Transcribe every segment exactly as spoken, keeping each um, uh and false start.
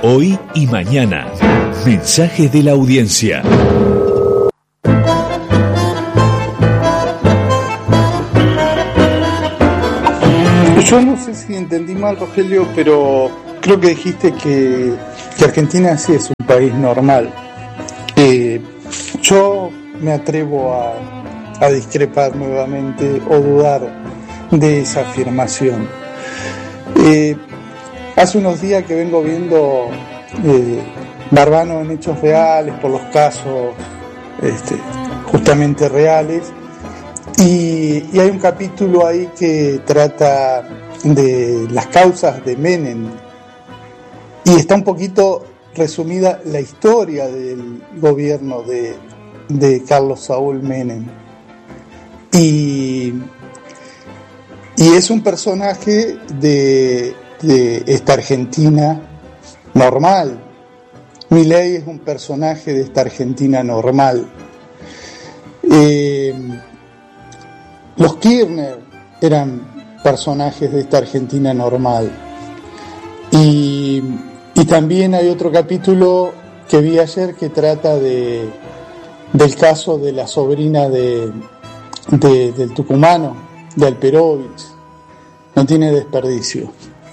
Hoy y mañana. Mensaje de la audiencia. Yo no sé si entendí mal, Rogelio, pero creo que dijiste que, que Argentina sí es un país normal. Eh, yo me atrevo a, a discrepar nuevamente o dudar de esa afirmación. Eh, hace unos días que vengo viendo eh, Barbano en hechos reales por los casos este, justamente reales. Y, y hay un capítulo ahí que trata de las causas de Menem y está un poquito resumida la historia del gobierno de, de Carlos Saúl Menem y, y es un personaje de, de esta Argentina normal. Milei es un personaje de esta Argentina normal. eh, Los Kirchner eran personajes de esta Argentina normal. Y, y también hay otro capítulo que vi ayer que trata de, del caso de la sobrina de, de, del tucumano, de Alperovich. No tiene desperdicio.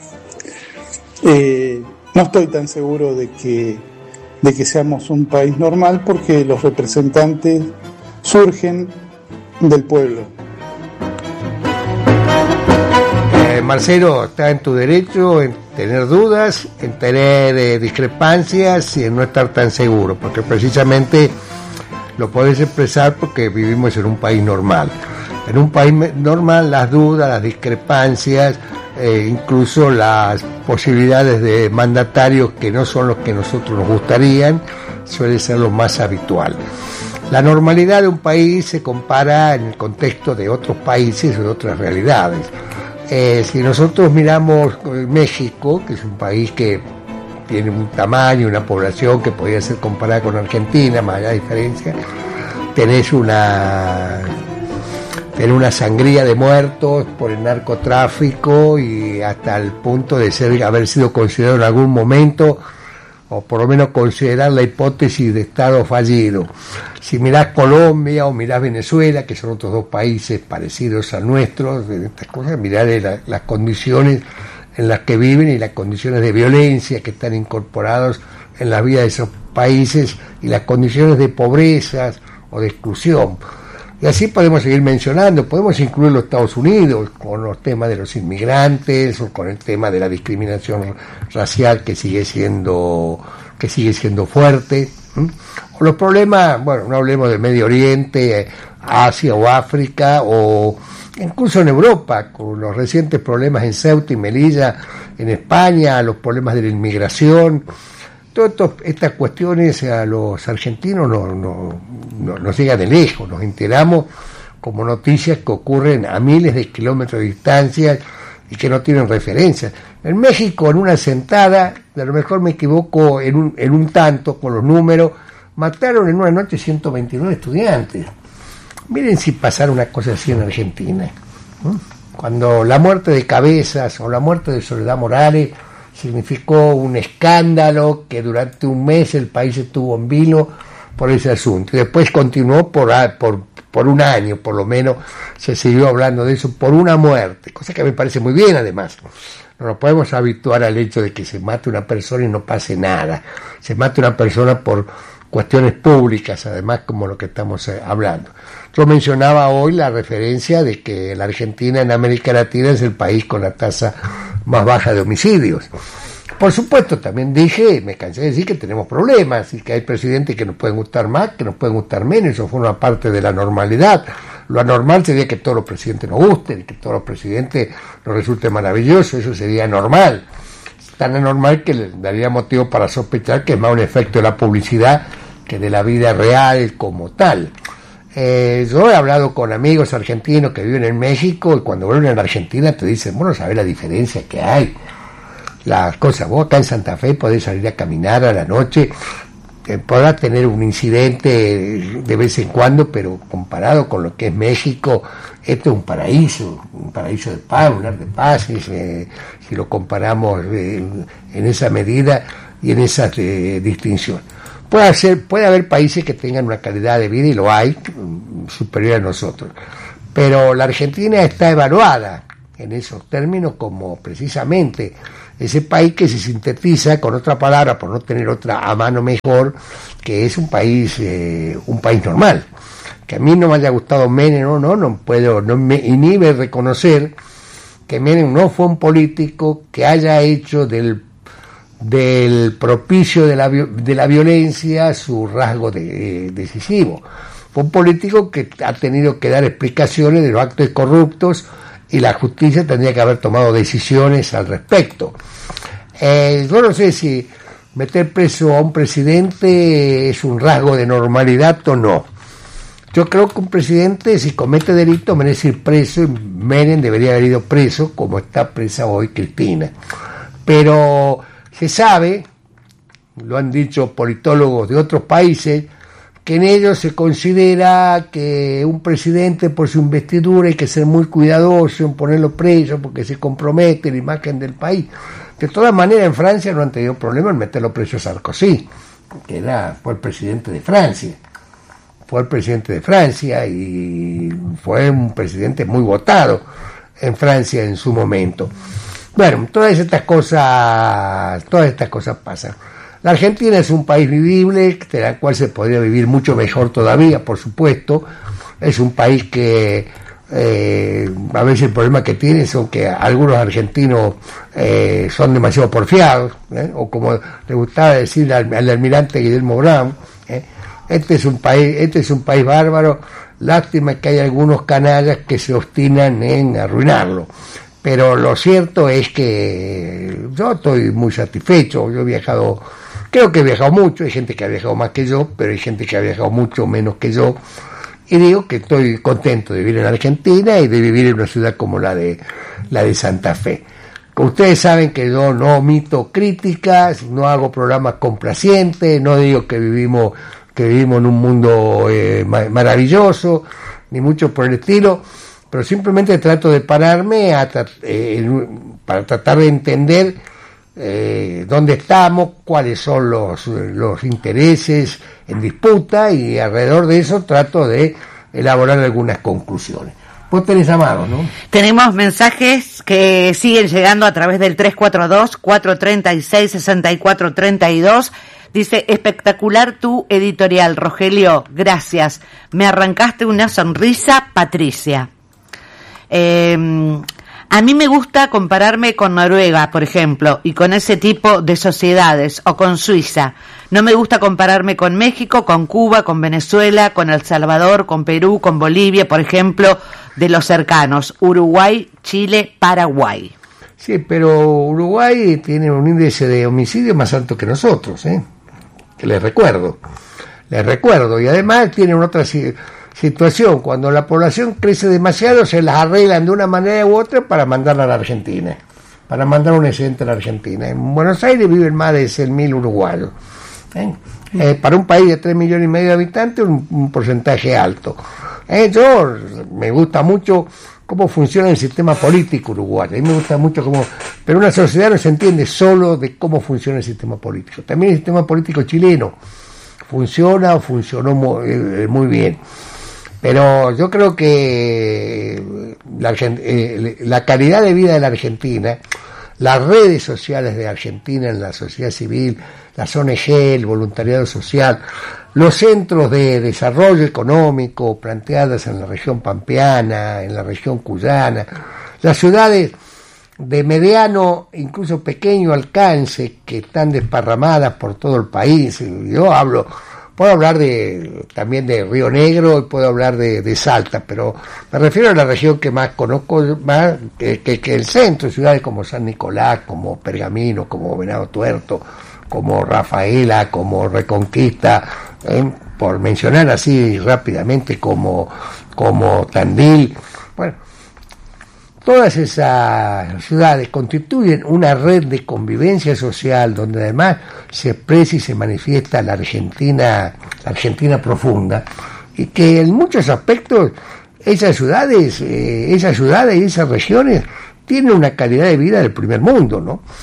Eh, no estoy tan seguro de que, de que seamos un país normal porque los representantes surgen del pueblo. Marcelo, está en tu derecho en tener dudas, en tener eh, discrepancias y en no estar tan seguro, porque precisamente lo podés expresar porque vivimos en un país normal. En un país normal las dudas, las discrepancias, eh, incluso las posibilidades de mandatarios que no son los que nosotros nos gustarían, suele ser lo más habitual. La normalidad de un país se compara en el contexto de otros países o de otras realidades. Eh, si nosotros miramos México, que es un país que tiene un tamaño, una población que podría ser comparada con Argentina, más allá de diferencia, tenés una, tenés una sangría de muertos por el narcotráfico y hasta el punto de ser, haber sido considerado en algún momento, o por lo menos considerar la hipótesis de Estado fallido. Si mirás Colombia o mirás Venezuela, que son otros dos países parecidos a nuestros, en estas cosas, mirá la, las condiciones en las que viven y las condiciones de violencia que están incorporados en la vida de esos países y las condiciones de pobreza o de exclusión. Y así podemos seguir mencionando, podemos incluir los Estados Unidos con los temas de los inmigrantes o con el tema de la discriminación racial que sigue siendo que sigue siendo fuerte. ¿Mm? O los problemas, bueno, no hablemos del Medio Oriente, Asia o África, o incluso en Europa, con los recientes problemas en Ceuta y Melilla, en España, los problemas de la inmigración. Todas estas cuestiones a los argentinos no, no, no, nos llegan de lejos, nos enteramos como noticias que ocurren a miles de kilómetros de distancia y que no tienen referencia. En México, en una sentada, a lo mejor me equivoco en un, en un tanto con los números, mataron en una noche ciento veintinueve estudiantes. Miren si pasara una cosa así en Argentina. Cuando la muerte de Cabezas o la muerte de Soledad Morales significó un escándalo que durante un mes el país estuvo en vilo por ese asunto y después continuó por, por, por un año por lo menos, se siguió hablando de eso por una muerte, cosa que me parece muy bien. Además, no nos podemos habituar al hecho de que se mate una persona y no pase nada, se mate una persona por cuestiones públicas, además, como lo que estamos eh, hablando. Yo mencionaba hoy la referencia de que la Argentina en América Latina es el país con la tasa más baja de homicidios. Por supuesto, también dije, me cansé de decir que tenemos problemas y que hay presidentes que nos pueden gustar más, que nos pueden gustar menos, eso forma parte de la normalidad. Lo anormal sería que todos los presidentes nos gusten y que todos los presidentes nos resulte maravilloso, eso sería normal. Tan anormal que le daría motivo para sospechar que es más un efecto de la publicidad que de la vida real como tal. Eh, yo he hablado con amigos argentinos que viven en México y cuando vuelven a la Argentina te dicen, bueno, ¿sabés la diferencia que hay? Las cosas, vos acá en Santa Fe podés salir a caminar a la noche, eh, podrás tener un incidente de vez en cuando, pero comparado con lo que es México, esto es un paraíso, un paraíso de paz, un lugar de paz, eh, si lo comparamos eh, en esa medida. y en esas eh, distinciones. Puede, ser, puede haber países que tengan una calidad de vida, y lo hay, superior a nosotros, pero la Argentina está evaluada en esos términos como precisamente ese país que se sintetiza con otra palabra, por no tener otra a mano mejor, que es un país eh, un país normal. Que a mí no me haya gustado Menem, no, no, no puedo, no me inhibe reconocer que Menem no fue un político que haya hecho del del propicio de la, de la violencia su rasgo de, eh, decisivo. Fue un político que ha tenido que dar explicaciones de los actos corruptos, y la justicia tendría que haber tomado decisiones al respecto. Eh, yo no sé si meter preso a un presidente es un rasgo de normalidad o no. Yo creo que un presidente, si comete delito, merece ir preso, y Menem debería haber ido preso, como está presa hoy Cristina. Pero se sabe, lo han dicho politólogos de otros países, que en ellos se considera que un presidente, por su investidura, hay que ser muy cuidadoso en ponerlo preso porque se compromete la imagen del país. De todas maneras, en Francia no han tenido problema en meterlo preso a Sarkozy, que era, fue el presidente de Francia. Fue el presidente de Francia y fue un presidente muy votado en Francia en su momento. Bueno, todas estas cosas, todas estas cosas pasan. La Argentina es un país vivible, de la cual se podría vivir mucho mejor todavía, por supuesto. Es un país que eh, a veces el problema que tiene son que algunos argentinos eh, son demasiado porfiados, ¿eh? O como le gustaba decir al, al almirante Guillermo Brown, ¿eh? este es un país, este es un país bárbaro. Lástima que hay algunos canallas que se obstinan en arruinarlo. Pero lo cierto es que yo estoy muy satisfecho. Yo he viajado, creo que he viajado mucho, hay gente que ha viajado más que yo, pero hay gente que ha viajado mucho menos que yo, y digo que estoy contento de vivir en Argentina y de vivir en una ciudad como la de la de Santa Fe. Ustedes saben que yo no omito críticas, no hago programas complacientes, no digo que vivimos que vivimos en un mundo eh, maravilloso, ni mucho por el estilo, pero simplemente trato de pararme a tra- eh, para tratar de entender eh, dónde estamos, cuáles son los, los intereses en disputa, y alrededor de eso trato de elaborar algunas conclusiones. Vos tenés a mano, ¿no? Tenemos mensajes que siguen llegando a través del tres cuatro dos, cuatro tres seis, seis cuatro tres dos. Dice: espectacular tu editorial, Rogelio, gracias. Me arrancaste una sonrisa, Patricia. Eh, a mí me gusta compararme con Noruega, por ejemplo, y con ese tipo de sociedades, o con Suiza. No me gusta compararme con México, con Cuba, con Venezuela, con El Salvador, con Perú, con Bolivia, por ejemplo, de los cercanos, Uruguay, Chile, Paraguay. Sí, pero Uruguay tiene un índice de homicidio más alto que nosotros, ¿eh? Que les recuerdo, les recuerdo, y además tiene una otra situación. Cuando la población crece demasiado, se las arreglan de una manera u otra para mandarla a la Argentina, para mandar un excedente a la Argentina. En Buenos Aires viven más de cien mil uruguayos. ¿Eh? Eh, para un país de tres millones y medio de habitantes, un, un porcentaje alto. Eh, yo me gusta mucho cómo funciona el sistema político uruguayo. A mí me gusta mucho cómo, pero una sociedad no se entiende solo de cómo funciona el sistema político. También el sistema político chileno funciona o funcionó muy, eh, muy bien. Pero yo creo que la, eh, la calidad de vida de la Argentina, las redes sociales de Argentina en la sociedad civil, las O N G, el voluntariado social, los centros de desarrollo económico planteadas en la región pampeana, en la región cuyana, las ciudades de mediano, incluso pequeño alcance, que están desparramadas por todo el país. Yo hablo, puedo hablar de también de Río Negro y puedo hablar de, de Salta, pero me refiero a la región que más conozco, más que, que, que el centro, ciudades como San Nicolás, como Pergamino, como Venado Tuerto, como Rafaela, como Reconquista, ¿eh? Por mencionar así rápidamente, como, como Tandil. Bueno, todas esas ciudades constituyen una red de convivencia social donde además se expresa y se manifiesta la Argentina, la Argentina profunda, y que en muchos aspectos esas ciudades, eh, esas ciudades y esas regiones tienen una calidad de vida del primer mundo, ¿no?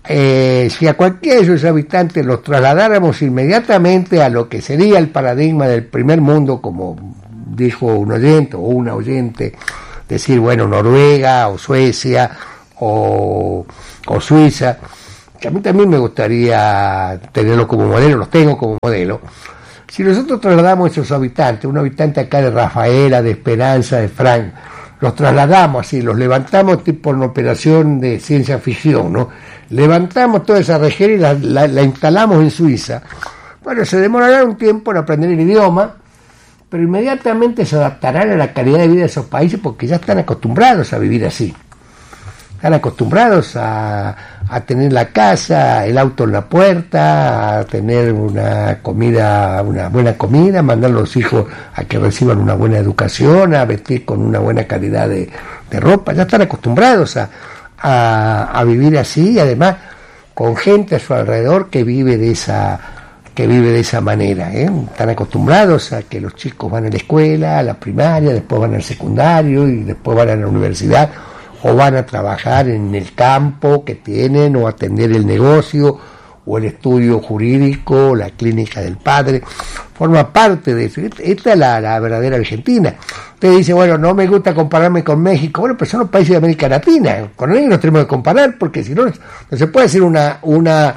eh, si a cualquiera de sus habitantes los trasladáramos inmediatamente a lo que sería el paradigma del primer mundo, como dijo un oyente o una oyente, decir, bueno, Noruega o Suecia o, o Suiza, que a mí también me gustaría tenerlo como modelo, los tengo como modelo. Si nosotros trasladamos a esos habitantes, un habitante acá de Rafaela, de Esperanza, de Frank, los trasladamos así, los levantamos tipo en operación de ciencia ficción, ¿no? Levantamos toda esa región y la, la, la instalamos en Suiza. Bueno, se demorará un tiempo en aprender el idioma, pero inmediatamente se adaptarán a la calidad de vida de esos países porque ya están acostumbrados a vivir así. Están acostumbrados a, a tener la casa, el auto en la puerta, a tener una comida, una buena comida, mandar a los hijos a que reciban una buena educación, a vestir con una buena calidad de, de ropa. Ya están acostumbrados a, a, a vivir así y además con gente a su alrededor que vive de esa que vive de esa manera, ¿eh? Están acostumbrados a que los chicos van a la escuela, a la primaria, después van al secundario y después van a la universidad, o van a trabajar en el campo que tienen, o atender el negocio, o el estudio jurídico, o la clínica del padre. Forma parte de eso. Esta es la, la verdadera Argentina. Usted dice, bueno, no me gusta compararme con México. Bueno, pero son los países de América Latina. Con ellos nos tenemos que comparar, porque si no, no se puede hacer una, una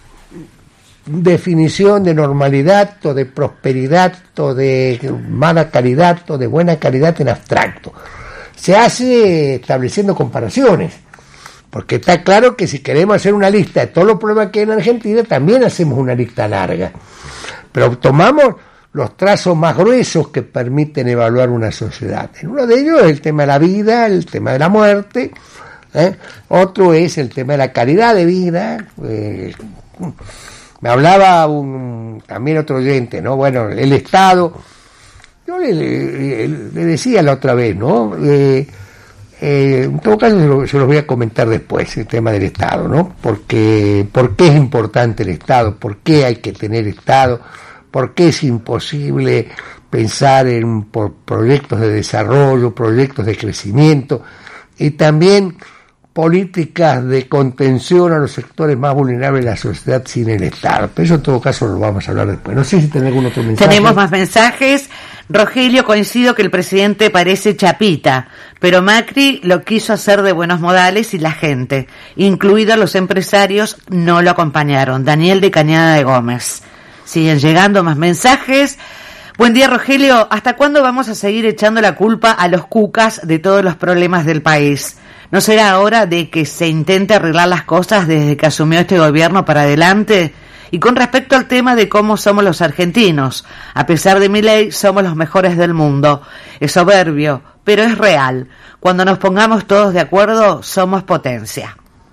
definición de normalidad, o de prosperidad, o de mala calidad, o de buena calidad en abstracto. Se hace estableciendo comparaciones, porque está claro que si queremos hacer una lista de todos los problemas que hay en Argentina, también hacemos una lista larga, pero tomamos los trazos más gruesos que permiten evaluar una sociedad. Uno de ellos es el tema de la vida, el tema de la muerte, ¿eh? Otro es el tema de la calidad de vida. Eh, me hablaba un, también otro oyente, ¿no? Bueno, el Estado. Yo le, le, le decía la otra vez, ¿no? Eh, eh, en todo caso se lo, se los voy a comentar después, el tema del Estado, ¿no? Porque, ¿por qué es importante el Estado? ¿Por qué hay que tener Estado? ¿Por qué es imposible pensar en por proyectos de desarrollo, proyectos de crecimiento y también políticas de contención a los sectores más vulnerables de la sociedad sin el Estado? Pero eso en todo caso lo vamos a hablar después. No sé si tenés algún otro mensaje. Tenemos más mensajes. Rogelio, coincido que el presidente parece chapita, pero Macri lo quiso hacer de buenos modales y la gente, incluidos los empresarios, no lo acompañaron. Daniel de Cañada de Gómez. Siguen llegando más mensajes. Buen día, Rogelio. ¿Hasta cuándo vamos a seguir echando la culpa a los cucas de todos los problemas del país? ¿No será hora de que se intente arreglar las cosas desde que asumió este gobierno para adelante? Y con respecto al tema de cómo somos los argentinos, a pesar de Milei, somos los mejores del mundo. Es soberbio, pero es real. Cuando nos pongamos todos de acuerdo, somos potencia.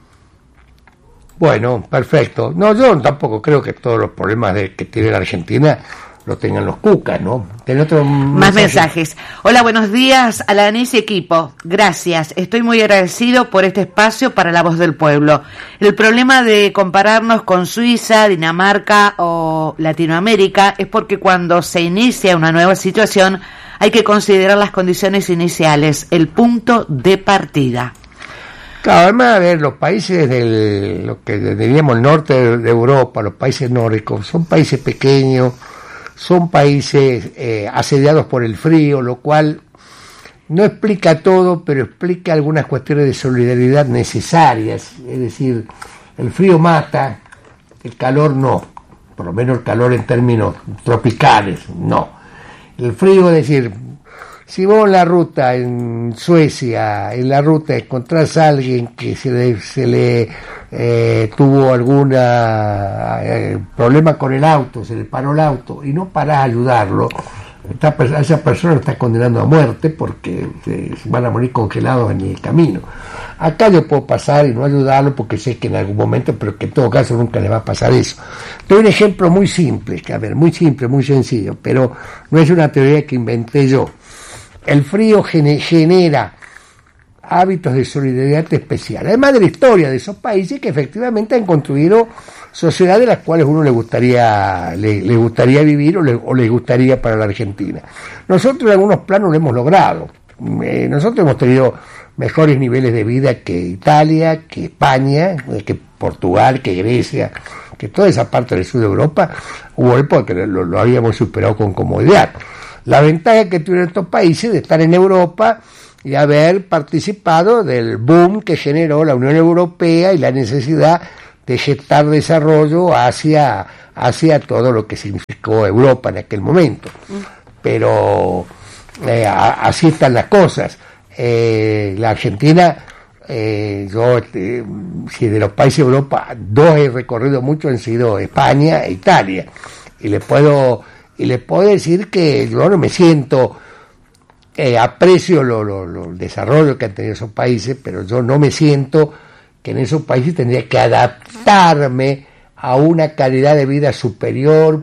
Bueno, perfecto. No, yo tampoco creo que todos los problemas de, que tiene la Argentina lo tengan los cucas, ¿no? ¿Tiene otro Más mensaje? mensajes. Hola, buenos días a la ANIS y equipo. Gracias. Estoy muy agradecido por este espacio para la voz del pueblo. El problema de compararnos con Suiza, Dinamarca o Latinoamérica es porque cuando se inicia una nueva situación hay que considerar las condiciones iniciales, el punto de partida. Claro, además, a ver, los países del, lo que diríamos el norte de, de Europa, los países nórdicos, son países pequeños, son países eh, asediados por el frío, lo cual no explica todo, pero explica algunas cuestiones de solidaridad necesarias. Es decir, el frío mata, el calor no, por lo menos el calor en términos tropicales, no. El frío, es decir, si vos en la ruta en Suecia, en la ruta encontrás a alguien que se le, se le eh, tuvo algún eh, problema con el auto, se le paró el auto y no parás a ayudarlo, esta, esa persona lo está condenando a muerte porque se, se van a morir congelados en el camino. Acá yo puedo pasar y no ayudarlo porque sé que en algún momento, pero que en todo caso nunca le va a pasar eso. Doy un ejemplo muy simple, que a ver, muy simple, muy sencillo, pero no es una teoría que inventé yo. El frío genera hábitos de solidaridad especial, además de la historia de esos países que efectivamente han construido sociedades de las cuales uno le gustaría le, le gustaría vivir o le, o le gustaría para la Argentina. Nosotros en algunos planos lo hemos logrado. Eh, nosotros hemos tenido mejores niveles de vida que Italia, que España, que Portugal, que Grecia, que toda esa parte del sur de Europa. Hubo época que lo, lo habíamos superado con comodidad. La ventaja que tuvieron estos países de estar en Europa y haber participado del boom que generó la Unión Europea y la necesidad de gestar desarrollo hacia, hacia todo lo que significó Europa en aquel momento. Pero eh, a, así están las cosas. Eh, la Argentina, eh, yo, eh, si de los países de Europa, dos he recorrido mucho, han sido España e Italia. Y le puedo, y les puedo decir que yo no me siento, eh, aprecio lo, lo, lo, el desarrollo que han tenido esos países, pero yo no me siento que en esos países tendría que adaptarme a una calidad de vida superior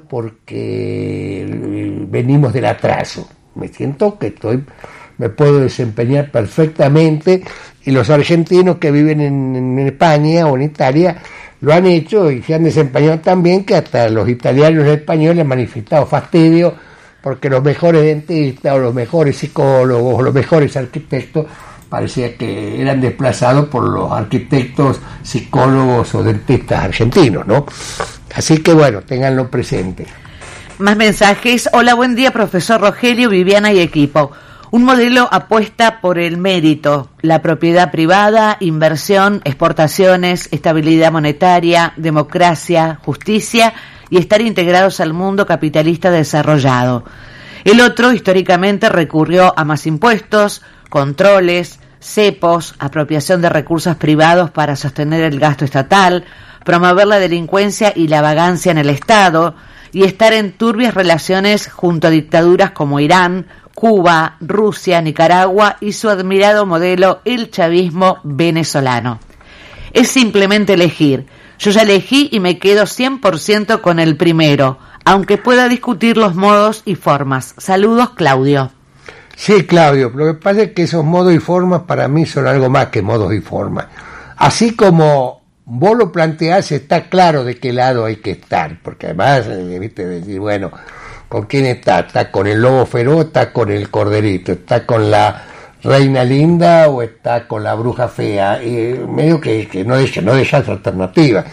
porque venimos del atraso. Me siento que estoy, me puedo desempeñar perfectamente, y los argentinos que viven en, en España o en Italia lo han hecho y se han desempeñado tan bien que hasta los italianos y los españoles han manifestado fastidio porque los mejores dentistas o los mejores psicólogos o los mejores arquitectos parecía que eran desplazados por los arquitectos, psicólogos o dentistas argentinos, ¿no? Así que bueno, ténganlo presente. Más mensajes. Hola, buen día, profesor Rogelio, Viviana y equipo. Un modelo apuesta por el mérito, la propiedad privada, inversión, exportaciones, estabilidad monetaria, democracia, justicia y estar integrados al mundo capitalista desarrollado. El otro, históricamente, recurrió a más impuestos, controles, cepos, apropiación de recursos privados para sostener el gasto estatal, promover la delincuencia y la vagancia en el Estado, y estar en turbias relaciones junto a dictaduras como Irán, Cuba, Rusia, Nicaragua y su admirado modelo, el chavismo venezolano. Es simplemente elegir. Yo ya elegí y me quedo cien por ciento con el primero, aunque pueda discutir los modos y formas. Saludos, Claudio. Sí, Claudio, lo que pasa es que esos modos y formas para mí son algo más que modos y formas. Así como vos lo planteás, está claro de qué lado hay que estar, porque además, viste, decir, bueno, ¿con quién está? ¿Está con el lobo feroz? ¿Está con el corderito? ¿Está con la reina linda o está con la bruja fea? Y medio que, que no deja, no deja esa alternativa.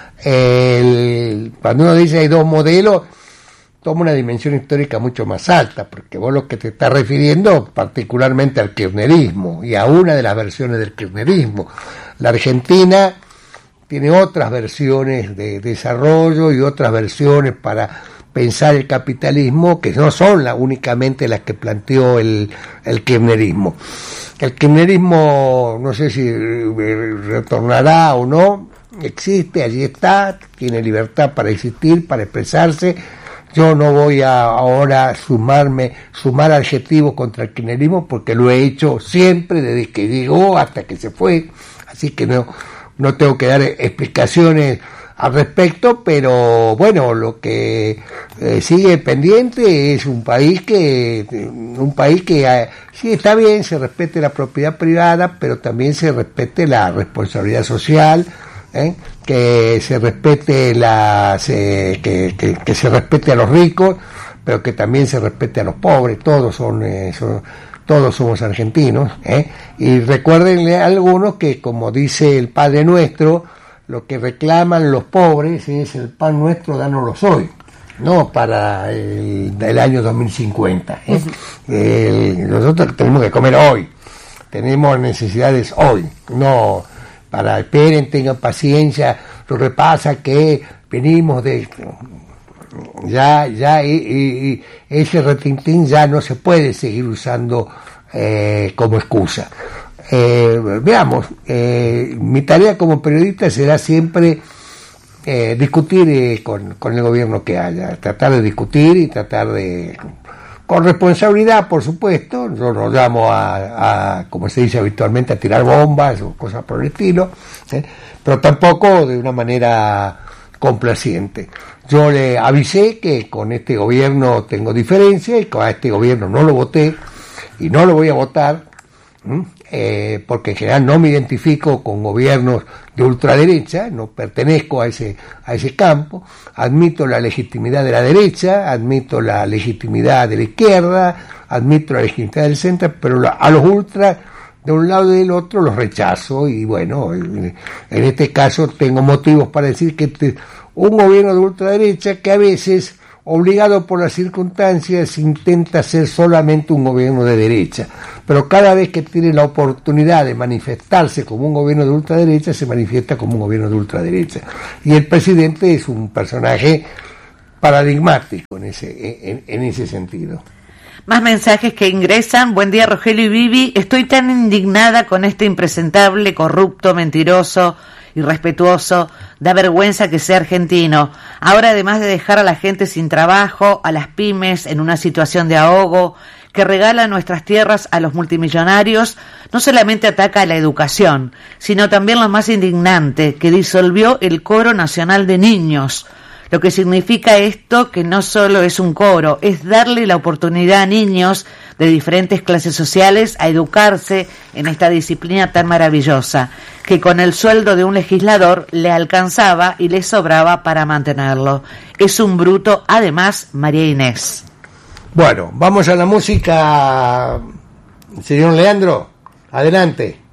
El, cuando uno dice hay dos modelos, toma una dimensión histórica mucho más alta, porque vos lo que te estás refiriendo particularmente al kirchnerismo y a una de las versiones del kirchnerismo. La Argentina tiene otras versiones de desarrollo y otras versiones para pensar el capitalismo que no son la, únicamente las que planteó el, el kirchnerismo. El kirchnerismo, no sé si retornará o no, existe, allí está, tiene libertad para existir, para expresarse. Yo no voy a ahora sumarme, sumar adjetivos contra el kirchnerismo porque lo he hecho siempre desde que llegó hasta que se fue, así que no, no tengo que dar explicaciones al respecto, pero bueno, lo que eh, sigue pendiente es un país que, un país que eh, sí está bien, se respete la propiedad privada, pero también se respete la responsabilidad social, ¿eh? que se respete las eh, que, que, que se respete a los ricos, pero que también se respete a los pobres. Todos son, eh, son todos somos argentinos, ¿eh? Y recuérdenle a algunos que, como dice el Padre Nuestro, lo que reclaman los pobres es el pan nuestro, dánoslo hoy, no para el, el año dos mil cincuenta, ¿eh? el, nosotros tenemos que comer hoy, tenemos necesidades hoy, no para esperen, tengan paciencia. Lo que pasa que venimos de ya ya y, y, y ese retintín ya no se puede seguir usando eh, como excusa. Eh, veamos, eh, mi tarea como periodista será siempre eh, discutir eh, con, con el gobierno que haya, tratar de discutir y tratar de, con responsabilidad, por supuesto. Yo no llamo a, a, como se dice habitualmente, a tirar bombas o cosas por el estilo, ¿eh? Pero tampoco de una manera complaciente. Yo le avisé que con este gobierno tengo diferencia y con este gobierno no lo voté y no lo voy a votar, ¿eh? Eh, porque en general no me identifico con gobiernos de ultraderecha, no pertenezco a ese a ese campo, admito la legitimidad de la derecha, admito la legitimidad de la izquierda, admito la legitimidad del centro, pero la, a los ultras de un lado y del otro los rechazo, y bueno, en, en este caso tengo motivos para decir que te, un gobierno de ultraderecha que a veces, obligado por las circunstancias, intenta ser solamente un gobierno de derecha, pero cada vez que tiene la oportunidad de manifestarse como un gobierno de ultraderecha, se manifiesta como un gobierno de ultraderecha, y el presidente es un personaje paradigmático en ese, en, en ese sentido. Más mensajes que ingresan. Buen día, Rogelio y Vivi. Estoy tan indignada con este impresentable, corrupto, mentiroso, irrespetuoso. Da vergüenza que sea argentino. Ahora, además de dejar a la gente sin trabajo, a las pymes en una situación de ahogo, que regala nuestras tierras a los multimillonarios, no solamente ataca a la educación, sino también lo más indignante, que disolvió el Coro Nacional de Niños. Lo que significa esto que no solo es un coro, es darle la oportunidad a niños de diferentes clases sociales a educarse en esta disciplina tan maravillosa, que con el sueldo de un legislador le alcanzaba y le sobraba para mantenerlo. Es un bruto, además, María Inés. Bueno, vamos a la música, señor Leandro, adelante.